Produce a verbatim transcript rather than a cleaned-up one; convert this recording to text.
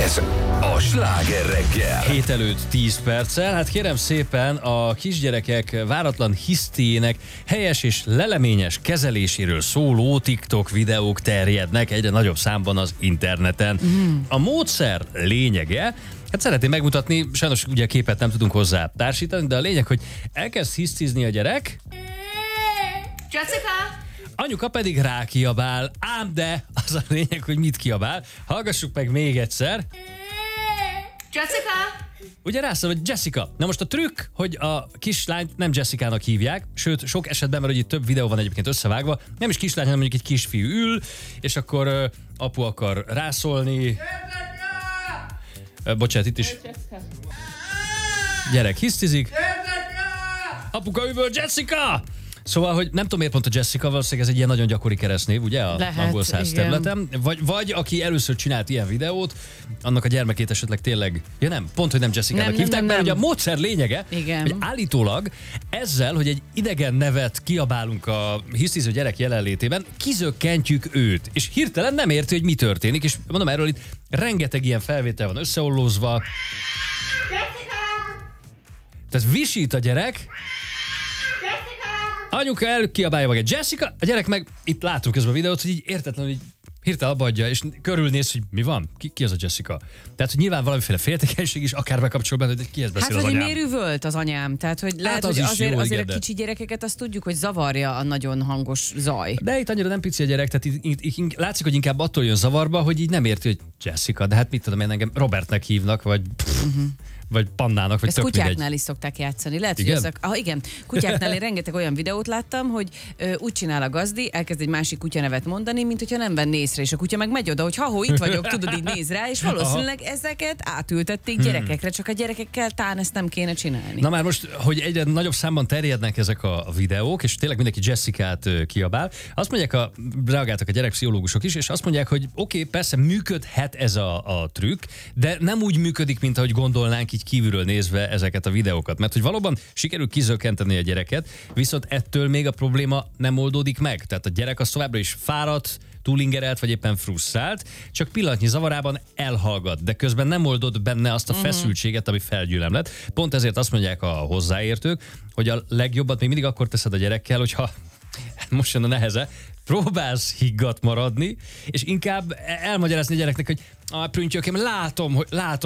Ez a Sláger reggel. Hét előtt tíz perccel. Hát kérem szépen, a kisgyerekek váratlan hisztiének helyes és leleményes kezeléséről szóló TikTok videók terjednek egyre nagyobb számban az interneten. Mm. A módszer lényege, hát szeretném megmutatni, sajnos ugye a képet nem tudunk hozzá társítani, de a lényeg, hogy elkezd hisztizni a gyerek, Jessica! anyuka pedig rákiabál, ám de az a lényeg, hogy mit kiabál. Hallgassuk meg még egyszer. Jessica! Ugye rászól, hogy Jessica. Na most a trükk, hogy a kislányt nem Jessica-nak hívják, sőt, sok esetben, mert itt több videó van egyébként összevágva, nem is kislány, hanem mondjuk egy kisfiú ül, és akkor uh, apu akar rászólni. Uh, bocsánat, itt is. Gyerek hisztizik. Apuka üvöl, Jessica! Szóval, hogy nem tudom miért pont a Jessica, valószínűleg ez egy ilyen nagyon gyakori keresztnév, ugye, a Lehet, angol száz igen. területen. Vagy, vagy aki először csinált ilyen videót, annak a gyermekét esetleg tényleg, ja nem, pont, hogy nem Jessica-nak Nem, hívták, nem, mert nem. ugye a módszer lényege, Igen. hogy állítólag ezzel, hogy egy idegen nevet kiabálunk a hisztiző gyerek jelenlétében, kizökkentjük őt, és hirtelen nem érti, hogy mi történik, és mondom, erről itt rengeteg ilyen felvétel van összeollózva. Tehát visít a gyerek, anyuka elkiabálja meg egy Jessica, a gyerek meg, itt látunk közben a videót, hogy így értetlenül így hirtelen abbaadja, és körülnéz, hogy mi van? Ki, ki az a Jessica? Tehát, hogy nyilván valamiféle féltékenység is akár bekapcsol benne, hogy kihez beszél Hát, az hogy anyám. miért üvölt az anyám? Tehát, hogy lehet, az hogy is azért, jó, azért igen, a de- kicsi gyerekeket azt tudjuk, hogy zavarja a nagyon hangos zaj. De itt annyira nem pici a gyerek, tehát itt, itt, itt látszik, hogy inkább attól jön zavarba, hogy így nem érti, hogy Jessica, de hát mit tudom én, engem Robertnek hívnak, vagy pff, uh-huh. vagy Pannának, vagy Ezt tök kutyáknál mindegy. is szokták játszani. Lehet, Igen? hogy ezek, ah, igen, kutyáknál én rengeteg olyan videót láttam, hogy ö, úgy csinál a gazdi, elkezd egy másik kutyanevet mondani, mint hogyha nem venné észre, és a kutya meg megy oda, hogy ha-ho, itt vagyok, tudod, így néz rá, és valószínűleg Aha. ezeket átültették gyerekekre, csak a gyerekekkel tán ezt nem kéne csinálni. Na már most, hogy egyre nagyobb számban terjednek ezek a videók, és tényleg mindenki Jessicát ö, kiabál, azt mondják, a, reagáltak a gyerekpszichológusok is, és azt mondják, hogy oké, okay, persze működhet ez a, a trükk, de nem úgy működik, mint ahogy gondolnánk így kívülről nézve ezeket a videókat. Mert hogy valóban sikerül kizökkenteni a gyereket, viszont ettől még a probléma nem oldódik meg. Tehát a gyerek az továbbra is fáradt, túlingerelt, vagy éppen frusztrált, csak pillanatnyi zavarában elhallgat, de közben nem oldod benne azt a feszültséget, ami felgyülemlett. Pont ezért azt mondják a hozzáértők, hogy a legjobbat még mindig akkor teszed a gyerekkel, hogyha most jön a neheze, próbálsz higgadt maradni, és inkább elmagyarázni a gyereknek, hogy a prüntjökém, látom, hogy látom,